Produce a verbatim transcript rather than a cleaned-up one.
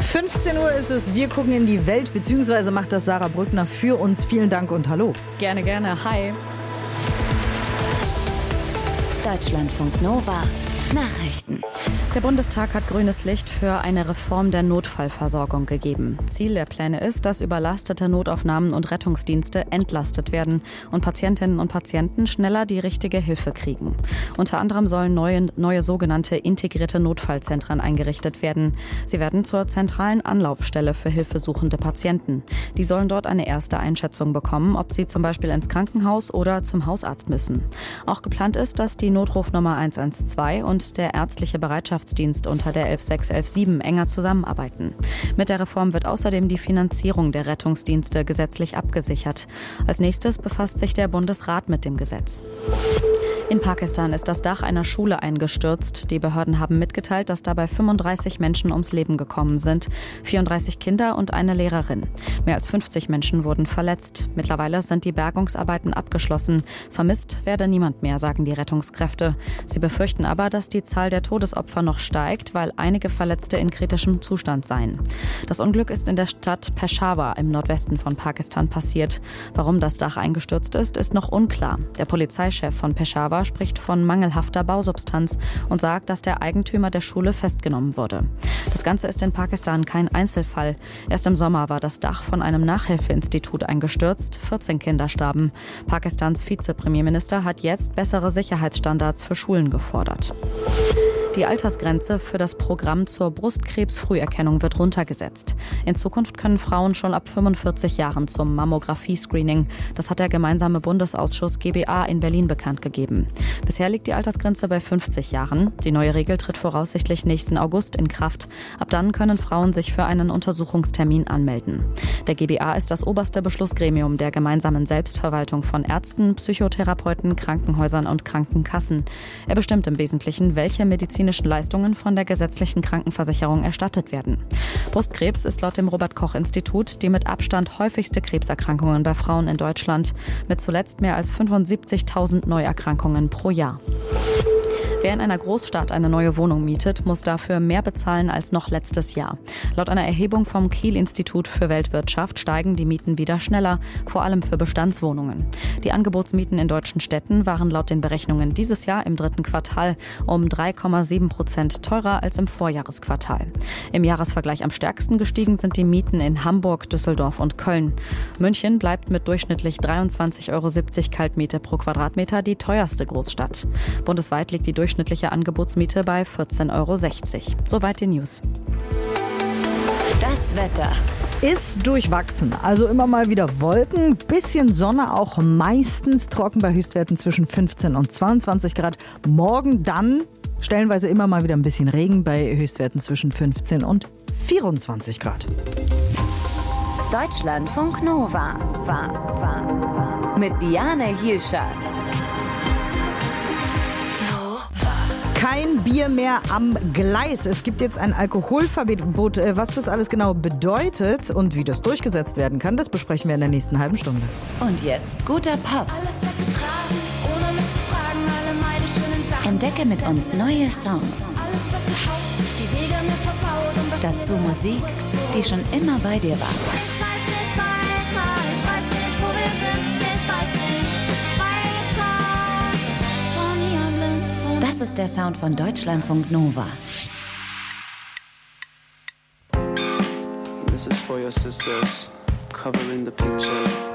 fünfzehn Uhr ist es, wir gucken in die Welt, beziehungsweise macht das Sarah Brückner für uns. Vielen Dank und hallo. Gerne, gerne. Hi. Deutschlandfunk Nova. Nachrichten. Der Bundestag hat grünes Licht für eine Reform der Notfallversorgung gegeben. Ziel der Pläne ist, dass überlastete Notaufnahmen und Rettungsdienste entlastet werden und Patientinnen und Patienten schneller die richtige Hilfe kriegen. Unter anderem sollen neue, neue sogenannte integrierte Notfallzentren eingerichtet werden. Sie werden zur zentralen Anlaufstelle für hilfesuchende Patienten. Die sollen dort eine erste Einschätzung bekommen, ob sie zum Beispiel ins Krankenhaus oder zum Hausarzt müssen. Auch geplant ist, dass die Notrufnummer eins eins zwei und der ärztliche Bereitschaftsdienst unter der elf sechs elf sieben enger zusammenarbeiten. Mit der Reform wird außerdem die Finanzierung der Rettungsdienste gesetzlich abgesichert. Als nächstes befasst sich der Bundesrat mit dem Gesetz. In Pakistan ist das Dach einer Schule eingestürzt. Die Behörden haben mitgeteilt, dass dabei fünfunddreißig Menschen ums Leben gekommen sind. vierunddreißig Kinder und eine Lehrerin. Mehr als fünfzig Menschen wurden verletzt. Mittlerweile sind die Bergungsarbeiten abgeschlossen. Vermisst werde niemand mehr, sagen die Rettungskräfte. Sie befürchten aber, dass die Zahl der Todesopfer noch steigt, weil einige Verletzte in kritischem Zustand seien. Das Unglück ist in der Stadt Peshawar im Nordwesten von Pakistan passiert. Warum das Dach eingestürzt ist, ist noch unklar. Der Polizeichef von Peshawar spricht von mangelhafter Bausubstanz und sagt, dass der Eigentümer der Schule festgenommen wurde. Das Ganze ist in Pakistan kein Einzelfall. Erst im Sommer war das Dach von einem Nachhilfeinstitut eingestürzt. vierzehn Kinder starben. Pakistans Vizepremierminister hat jetzt bessere Sicherheitsstandards für Schulen gefordert. Die Altersgrenze für das Programm zur Brustkrebsfrüherkennung wird runtergesetzt. In Zukunft können Frauen schon ab fünfundvierzig Jahren zum Mammographie-Screening. Das hat der gemeinsame Bundesausschuss G B A in Berlin bekannt gegeben. Bisher liegt die Altersgrenze bei fünfzig Jahren. Die neue Regel tritt voraussichtlich nächsten August in Kraft. Ab dann können Frauen sich für einen Untersuchungstermin anmelden. Der G B A ist das oberste Beschlussgremium der gemeinsamen Selbstverwaltung von Ärzten, Psychotherapeuten, Krankenhäusern und Krankenkassen. Er bestimmt im Wesentlichen, welche medizinischen Leistungen von der gesetzlichen Krankenversicherung erstattet werden. Brustkrebs ist laut dem Robert-Koch-Institut die mit Abstand häufigste Krebserkrankungen bei Frauen in Deutschland, mit zuletzt mehr als fünfundsiebzigtausend Neuerkrankungen pro Jahr. Wer in einer Großstadt eine neue Wohnung mietet, muss dafür mehr bezahlen als noch letztes Jahr. Laut einer Erhebung vom Kiel-Institut für Weltwirtschaft steigen die Mieten wieder schneller, vor allem für Bestandswohnungen. Die Angebotsmieten in deutschen Städten waren laut den Berechnungen dieses Jahr im dritten Quartal um drei Komma sieben Prozent teurer als im Vorjahresquartal. Im Jahresvergleich am stärksten gestiegen sind die Mieten in Hamburg, Düsseldorf und Köln. München bleibt mit durchschnittlich dreiundzwanzig Euro siebzig Kaltmiete pro Quadratmeter die teuerste Großstadt. Bundesweit liegt die durchschnittliche Angebotsmiete bei vierzehn Euro sechzig. Soweit die News. Das Wetter ist durchwachsen. Also immer mal wieder Wolken, bisschen Sonne, auch meistens trocken bei Höchstwerten zwischen fünfzehn und zweiundzwanzig Grad. Morgen dann stellenweise immer mal wieder ein bisschen Regen bei Höchstwerten zwischen fünfzehn und vierundzwanzig Grad. Deutschlandfunk Nova. Mit Diane Hielscher. Kein Bier mehr am Gleis. Es gibt jetzt ein Alkoholverbot. Was das alles genau bedeutet und wie das durchgesetzt werden kann, das besprechen wir in der nächsten halben Stunde. Und jetzt guter Pop. Alles wird getragen, ohne mich zu fragen, alle meine schönen Sachen. Entdecke mit uns neue Songs. Alles wird behauptet, die Wege mir verbaut und das Dazu Musik, die schon immer bei dir war. Ich weiß nicht weiter, ich weiß nicht, wo wir sind, ich weiß nicht weiter. Von hier blind, von Das ist der Sound von Deutschlandfunk Nova. This is for your sisters, covering the pictures.